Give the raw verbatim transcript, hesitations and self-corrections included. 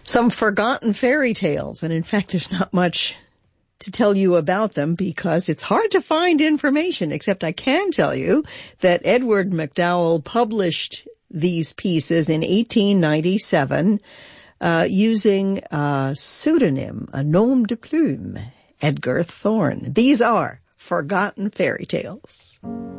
Some forgotten fairy tales, and in fact there's not much to tell you about them because it's hard to find information, except I can tell you that Edward MacDowell published these pieces in eighteen ninety-seven uh, using a pseudonym, a nom de plume, Edgar Thorne. These are Forgotten Fairy Tales.